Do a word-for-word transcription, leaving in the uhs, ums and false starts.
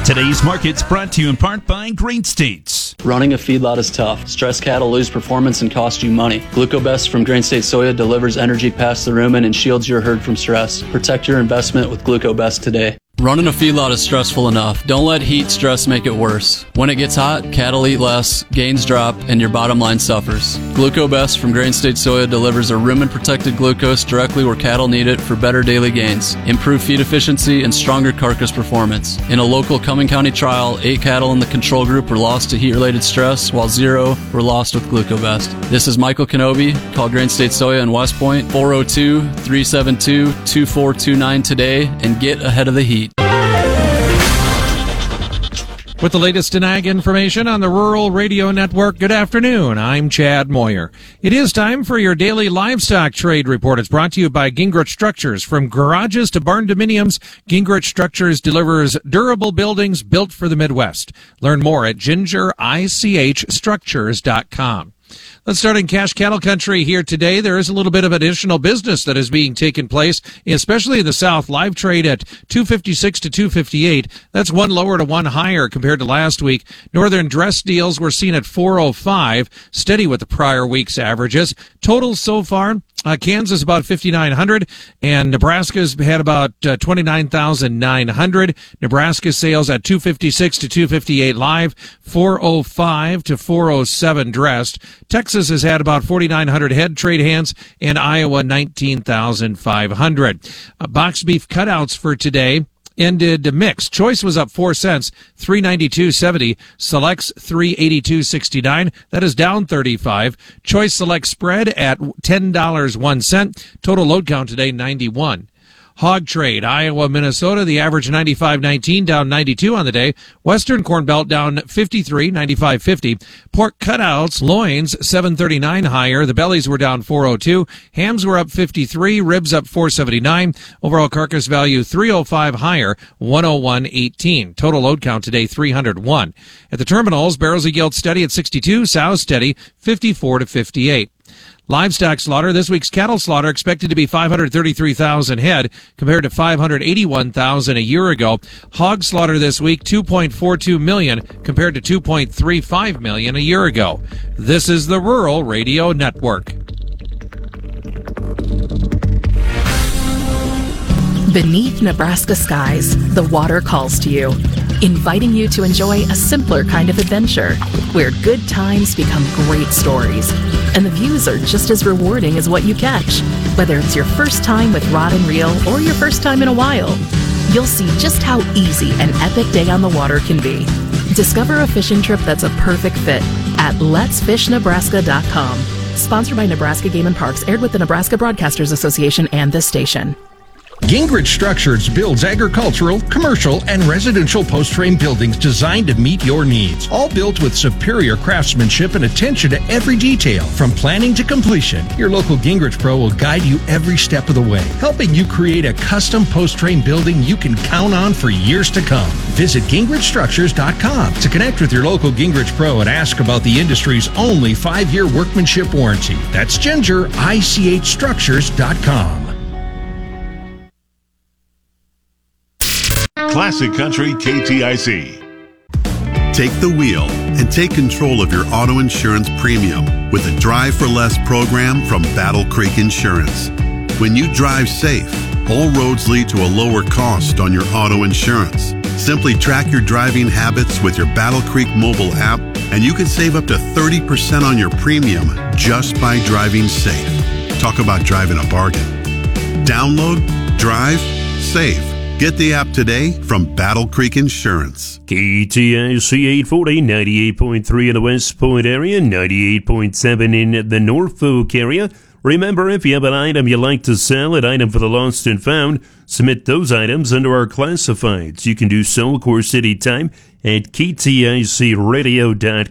Today's market's brought to you in part by Great States. Running a feedlot is tough. Stressed cattle lose performance and cost you money. GlucoBest from Grain State Soya delivers energy past the rumen and shields your herd from stress. Protect your investment with GlucoBest today. Running a feedlot is stressful enough. Don't let heat stress make it worse. When it gets hot, cattle eat less, gains drop, and your bottom line suffers. GlucoBest from Grain State Soya delivers a rumen-protected glucose directly where cattle need it for better daily gains, improved feed efficiency, and stronger carcass performance. In a local Cumming County trial, eight cattle in the control group were lost to heat-related stress, while zero were lost with GlucoBest. This is Michael Kenobi. Call Grain State Soya in West Point, four oh two, three seven two, two four two nine today, and get ahead of the heat. With the latest in ag information on the Rural Radio Network, good afternoon. I'm Chad Moyer. It is time for your daily livestock trade report. It's brought to you by Gingrich Structures. From garages to barn dominiums, Gingrich Structures delivers durable buildings built for the Midwest. Learn more at ginger ich structures dot com. Let's start in cash cattle country here today. There is a little bit of additional business that is being taken place, especially in the South. Live trade at two fifty-six to two fifty-eight. That's one lower to one higher compared to last week. Northern dress deals were seen at four oh five, steady with the prior week's averages. Totals so far, uh, Kansas about fifty-nine hundred, and Nebraska's had about uh, twenty-nine thousand nine hundred. Nebraska sales at two fifty-six to two fifty-eight live, four oh five to four oh seven dressed. Texas has had about forty-nine hundred head trade hands, and Iowa nineteen thousand five hundred. Uh, box beef cutouts for today ended mixed. Choice was up four cents, three ninety-two seventy. Selects three eighty-two sixty-nine. That is down thirty-five. Choice Select spread at ten dollars and one cent. Total load count today ninety-one. Hog trade, Iowa, Minnesota, the average ninety-five nineteen, down ninety-two on the day. Western Corn Belt down fifty-three, ninety-five fifty. Pork cutouts, loins, seven thirty-nine higher. The bellies were down four oh two. Hams were up fifty-three, ribs up four seventy-nine. Overall carcass value three oh five higher, one oh one eighteen. Total load count today three hundred one. At the terminals, barrels of yield steady at sixty-two, sows steady fifty-four to fifty-eight. Livestock slaughter, this week's cattle slaughter expected to be five hundred thirty-three thousand head compared to five hundred eighty-one thousand a year ago. Hog slaughter this week, two point four two million compared to two point three five million a year ago. This is the Rural Radio Network. Beneath Nebraska skies, the water calls to you, inviting you to enjoy a simpler kind of adventure where good times become great stories, and the views are just as rewarding as what you catch. Whether it's your first time with rod and reel or your first time in a while, you'll see just how easy an epic day on the water can be. Discover a fishing trip that's a perfect fit at lets fish nebraska dot com. Sponsored by Nebraska Game and Parks, aired with the Nebraska Broadcasters Association and this station. Gingrich Structures builds agricultural, commercial, and residential post-frame buildings designed to meet your needs. All built with superior craftsmanship and attention to every detail, from planning to completion. Your local Gingrich Pro will guide you every step of the way, helping you create a custom post-frame building you can count on for years to come. Visit gingrich structures dot com to connect with your local Gingrich Pro and ask about the industry's only five-year workmanship warranty. That's ginger ich structures dot com. Classic Country K T I C. Take the wheel and take control of your auto insurance premium with a Drive for Less program from Battle Creek Insurance. When you drive safe, all roads lead to a lower cost on your auto insurance. Simply track your driving habits with your Battle Creek mobile app, and you can save up to thirty percent on your premium just by driving safe. Talk about driving a bargain. Download, drive, save. Get the app today from Battle Creek Insurance. K T I C eight forty, ninety-eight point three in the West Point area, ninety-eight point seven in the Norfolk area. Remember, if you have an item you'd like to sell, an item for the lost and found, submit those items under our classifieds. You can do so, of course, anytime at K T I C radio dot com.